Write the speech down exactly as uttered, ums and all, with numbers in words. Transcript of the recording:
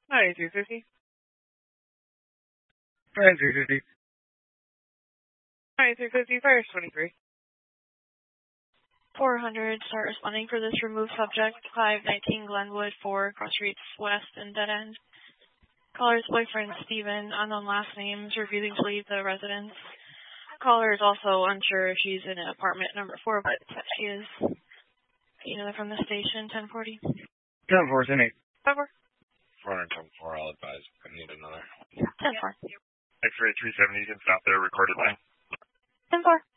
Hi, three fifty. Hi, three fifty. Hi, three fifty, fire twenty-three. four hundred, start responding for this removed subject, five nineteen Glenwood, four, Cross Streets West and Dead End. Caller's boyfriend, Steven, unknown last names, refusing to leave the residence. Caller is also unsure if she's in apartment number four, but she is. You know, from the station, ten forty. ten four, ten eight. ten four. four ten four, I'll advise. I need another. ten four. X-ray three seventy, you can stop there, recorded line. ten four.